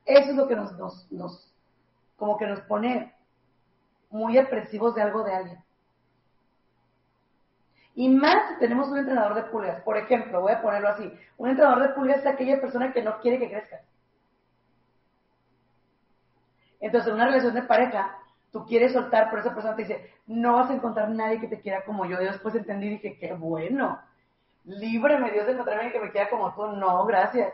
Eso es lo que como que nos pone muy apresivos de algo de alguien. Y más si tenemos un entrenador de pulgas. Por ejemplo, voy a ponerlo así. Un entrenador de pulgas es aquella persona que no quiere que crezcas. Entonces, en una relación de pareja, tú quieres soltar, pero esa persona te dice, no vas a encontrar nadie que te quiera como yo. Y después entendí y dije, qué bueno. Líbreme Dios de encontrarme alguien que me quiera como tú. No, gracias.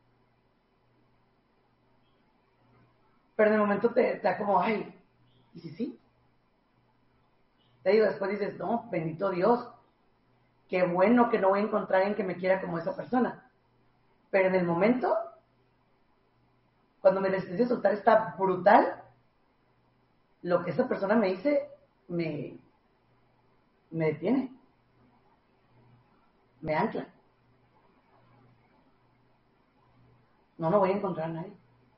Pero en el momento te da como, ay, ¿y sí? Te digo, después dices, no, bendito Dios. Qué bueno que no voy a encontrar alguien que me quiera como esa persona. Pero en el momento, cuando me decidí soltar está brutal, lo que esa persona me dice me detiene, me ancla. No voy a encontrar a nadie.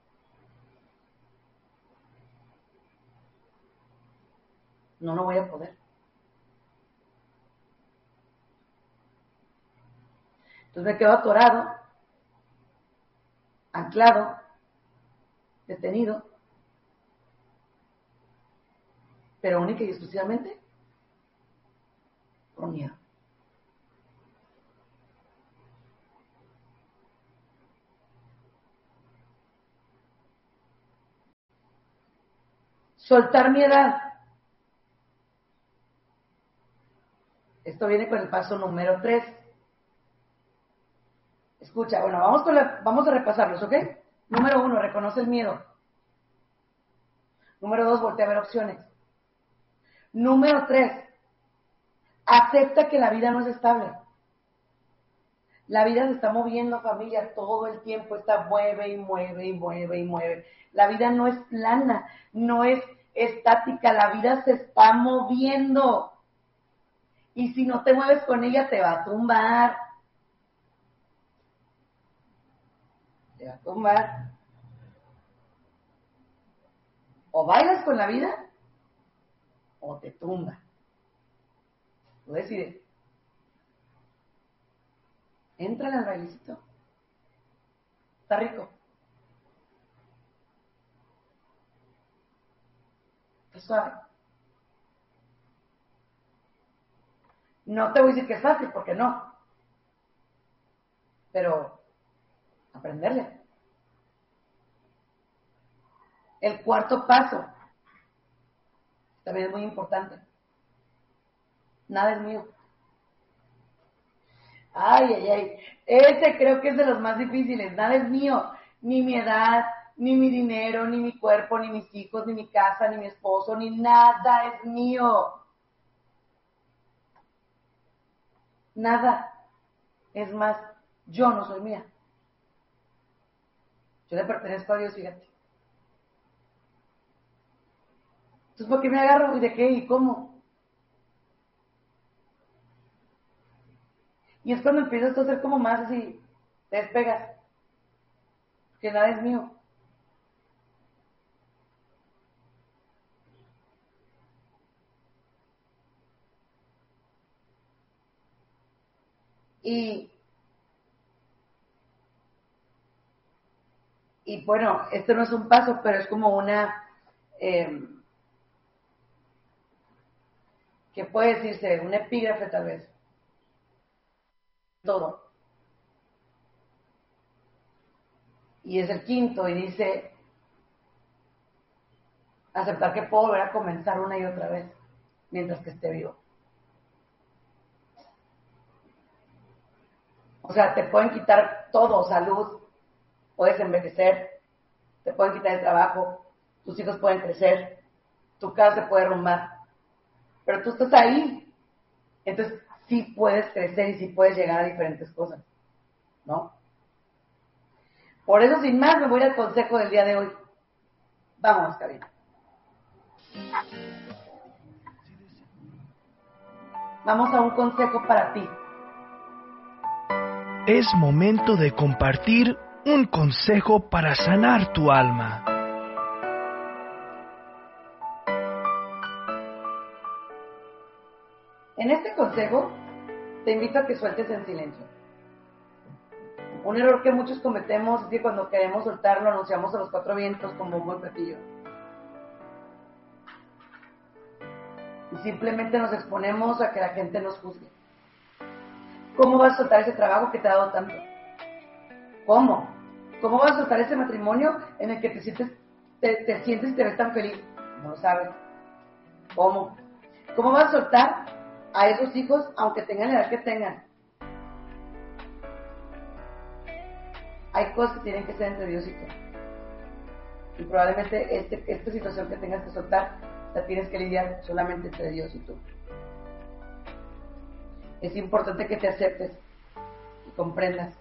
No voy a poder. Entonces me quedo atorado, anclado, detenido, pero única y exclusivamente por miedo. Soltar mi edad. Esto viene con el paso número 3. Escucha, bueno, vamos a repasarlos, ¿ok? Número 1, reconoce el miedo. Número 2, voltea a ver opciones. Número 3, acepta que la vida no es estable. La vida se está moviendo, familia, todo el tiempo está mueve y mueve y mueve y mueve. La vida no es plana, no es estática, la vida se está moviendo. Y si no te mueves con ella, te va a tumbar. Te va a tumbar. O bailas con la vida, o te tumba. Tú decides. Entra al bailecito. Está rico. Está suave. No te voy a decir que es fácil, porque no. Pero aprenderle. El cuarto paso también es muy importante. Nada es mío. Ay. Ese creo que es de los más difíciles. Nada es mío. Ni mi edad, ni mi dinero, ni mi cuerpo, ni mis hijos, ni mi casa, ni mi esposo, ni nada es mío. Nada. Es más, yo no soy mía. Yo le pertenezco a Dios, fíjate. Entonces, ¿por qué me agarro? ¿Y de qué? ¿Y cómo? Y es cuando empiezas a hacer como más así, te despegas. Que nada es mío. Y bueno, esto no es un paso, pero es como una, ¿qué puede decirse? Un epígrafe tal vez. Todo. Y es el quinto y dice, aceptar que puedo volver a comenzar una y otra vez, mientras que esté vivo. O sea, te pueden quitar todo, salud, puedes envejecer, te pueden quitar el trabajo, tus hijos pueden crecer, tu casa se puede derrumbar, pero tú estás ahí. Entonces, sí puedes crecer y sí puedes llegar a diferentes cosas, ¿no? Por eso, sin más, me voy al consejo del día de hoy. Vámonos, Karina. Vamos a un consejo para ti. Es momento de compartir un consejo para sanar tu alma. En este consejo, te invito a que sueltes en silencio. Un error que muchos cometemos es que cuando queremos soltar lo anunciamos a los cuatro vientos como un buen platillo. Y simplemente nos exponemos a que la gente nos juzgue. ¿Cómo vas a soltar ese trabajo que te ha dado tanto? ¿Cómo? ¿Cómo vas a soltar ese matrimonio en el que te sientes y te ves tan feliz? No lo sabes. ¿Cómo? ¿Cómo vas a soltar a esos hijos aunque tengan la edad que tengan? Hay cosas que tienen que ser entre Dios y tú. Y probablemente esta situación que tengas que soltar la tienes que lidiar solamente entre Dios y tú. Es importante que te aceptes y comprendas.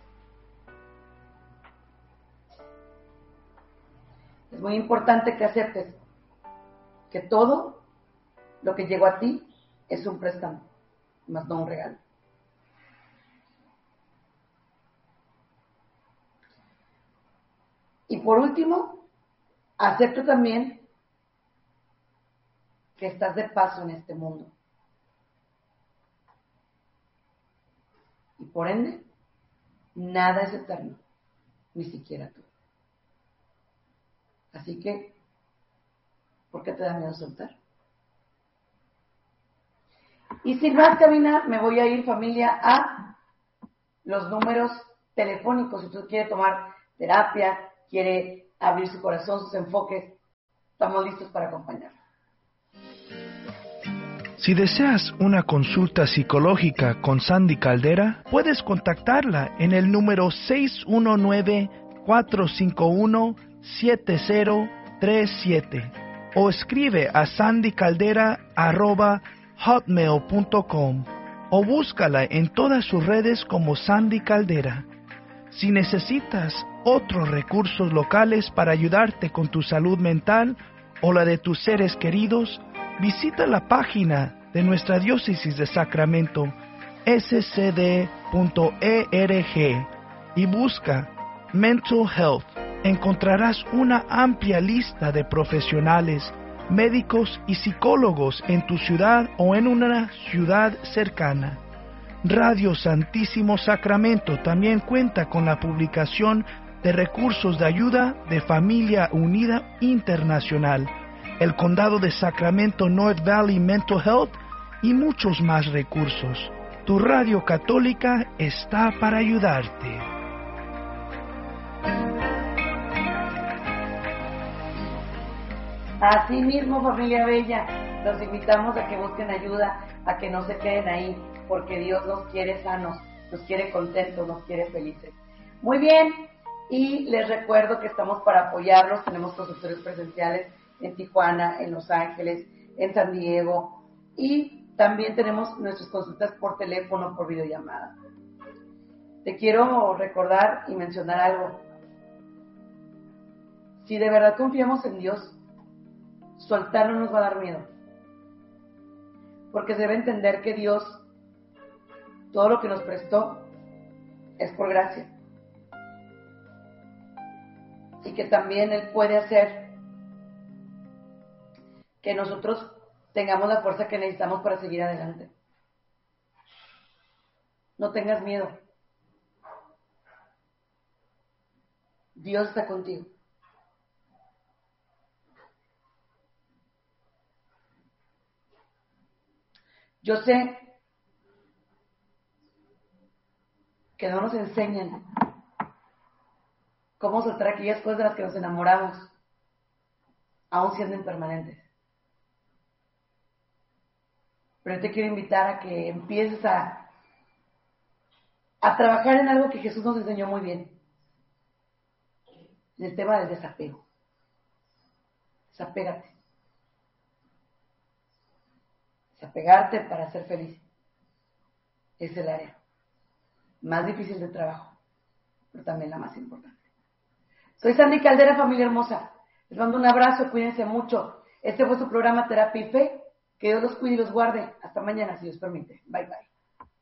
Es muy importante que aceptes que todo lo que llegó a ti es un préstamo, más no un regalo. Y por último, acepto también que estás de paso en este mundo. Y por ende, nada es eterno, ni siquiera tú. Así que, ¿por qué te da miedo soltar? Y sin más caminar, me voy a ir, familia, a los números telefónicos. Si usted quiere tomar terapia, quiere abrir su corazón, sus enfoques, estamos listos para acompañar. Si deseas una consulta psicológica con Sandy Caldera, puedes contactarla en el número 619-451-7037 o escribe a sandycaldera@hotmail.com o búscala en todas sus redes como Sandy Caldera. Si necesitas otros recursos locales para ayudarte con tu salud mental o la de tus seres queridos, visita la página de nuestra diócesis de Sacramento, scd.org, y busca Mental Health. Encontrarás una amplia lista de profesionales, médicos y psicólogos en tu ciudad o en una ciudad cercana. Radio Santísimo Sacramento también cuenta con la publicación de recursos de ayuda de Familia Unida Internacional, el Condado de Sacramento North Valley Mental Health y muchos más recursos. Tu radio católica está para ayudarte. Así mismo, familia bella, los invitamos a que busquen ayuda, a que no se queden ahí, porque Dios nos quiere sanos, nos quiere contentos, nos quiere felices. Muy bien, y les recuerdo que estamos para apoyarlos. Tenemos consultorios presenciales en Tijuana, en Los Ángeles, en San Diego, y también tenemos nuestras consultas por teléfono, por videollamada. Te quiero recordar y mencionar algo. Si de verdad confiamos en Dios, soltar no nos va a dar miedo, porque se debe entender que Dios, todo lo que nos prestó es por gracia, y que también Él puede hacer que nosotros tengamos la fuerza que necesitamos para seguir adelante. No tengas miedo. Dios está contigo. Yo sé que no nos enseñan cómo soltar aquellas cosas de las que nos enamoramos, aún siendo impermanentes. Pero yo te quiero invitar a que empieces a trabajar en algo que Jesús nos enseñó muy bien, en el tema del desapego. Desapégate. Desapegarte para ser feliz es el área más difícil del trabajo, pero también la más importante. Soy Sandy Caldera, familia hermosa. Les mando un abrazo, cuídense mucho. Este fue su programa Terapia y Fe. Que Dios los cuide y los guarde. Hasta mañana, si Dios permite. Bye, bye.